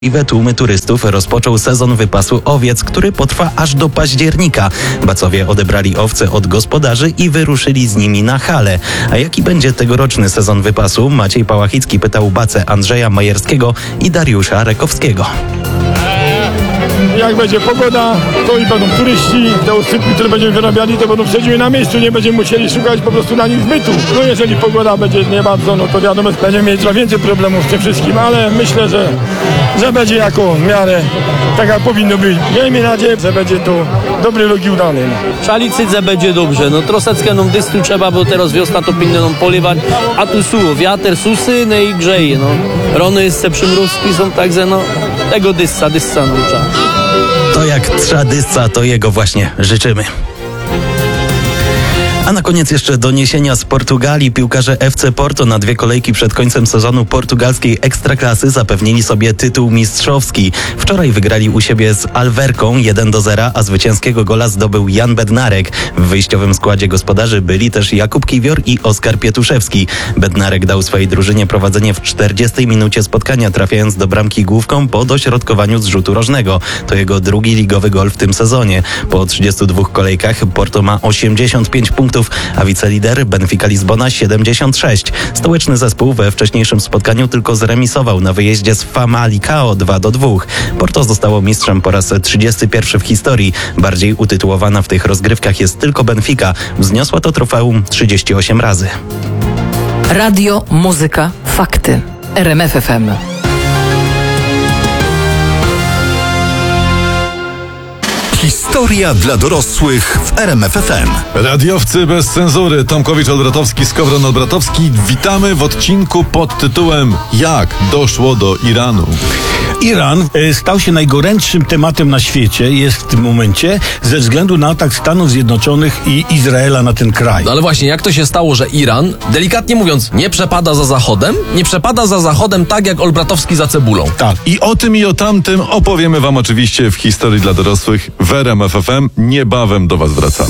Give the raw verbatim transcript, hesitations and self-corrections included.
Iwe tłumy turystów rozpoczął sezon wypasu owiec, który potrwa aż do października. Bacowie odebrali owce od gospodarzy i wyruszyli z nimi na hale. A jaki będzie tegoroczny sezon wypasu? Maciej Pałachicki pytał Bacę Andrzeja Majerskiego i Dariusza Rekowskiego. Jak będzie pogoda, to i będą turyści, te usypki, które będziemy wyrabiali, to będą przechodziły na miejscu, nie będziemy musieli szukać po prostu na nich zbytu. No jeżeli pogoda będzie nie bardzo, no to wiadomo, będziemy mieć trochę więcej problemów z tym wszystkim, ale myślę, że, że będzie jako w miarę tak jak powinno być. Miejmy nadzieję, że będzie to dobry rok i udany. Szalicydze będzie dobrze, no troszeczkę nam dystu trzeba, bo teraz wiosna to powinno nam polewać, a tu suło, wiatr susy, no i grzeje, no. Rony jeszcze przymrozki są, także no, tego dysca, dysca no trzeba. To jak tradycja, to jego właśnie życzymy. A na koniec jeszcze doniesienia z Portugalii. Piłkarze F C Porto na dwie kolejki przed końcem sezonu portugalskiej Ekstraklasy zapewnili sobie tytuł mistrzowski. Wczoraj wygrali u siebie z Alverką jeden do zera, a zwycięskiego gola zdobył Jan Bednarek. W wyjściowym składzie gospodarzy byli też Jakub Kiwior i Oskar Pietuszewski. Bednarek dał swojej drużynie prowadzenie w czterdziestej minucie spotkania, trafiając do bramki główką po dośrodkowaniu z rzutu rożnego. To jego drugi ligowy gol w tym sezonie. Po trzydziestu dwóch kolejkach Porto ma osiemdziesiąt pięć punktów, a wicelider Benfica Lizbona siedemdziesiąt sześć. Stołeczny zespół we wcześniejszym spotkaniu tylko zremisował na wyjeździe z Famalicão dwa do dwóch. Porto zostało mistrzem po raz trzydziesty pierwszy w historii. Bardziej utytułowana w tych rozgrywkach jest tylko Benfica. Wzniosła to trofeum trzydzieści osiem razy. Radio, muzyka, fakty. R M F F M. Historia dla dorosłych w R M F F M. Radiowcy bez cenzury. Tomkowicz, Olbratowski, Skowron, Olbratowski. Witamy w odcinku pod tytułem Jak doszło do Iranu? Iran stał się najgorętszym tematem na świecie, jest w tym momencie, ze względu na atak Stanów Zjednoczonych i Izraela na ten kraj. No ale właśnie, jak to się stało, że Iran, delikatnie mówiąc, nie przepada za Zachodem, nie przepada za Zachodem tak jak Olbratowski za cebulą? Tak. I o tym i o tamtym opowiemy wam oczywiście w Historii dla dorosłych w R M F F M. Niebawem do was wracamy.